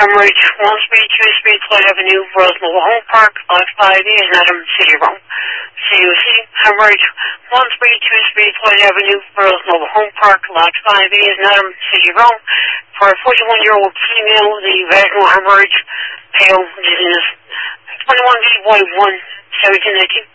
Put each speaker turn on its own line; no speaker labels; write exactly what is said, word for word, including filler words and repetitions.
Hemorrhage, one Street, two Street, Floyd Avenue, Rosemont Home Park, Lot five A, is Adam City Room. C O C, Hemorrhage, one Street, two Street, Floyd Avenue, Rosemont Home Park, Lot five A, is Adam City Room. For a forty-one-year-old female, the vaginal hemorrhage, pale, dizziness, twenty-one V, boy one, seventeen nineteen.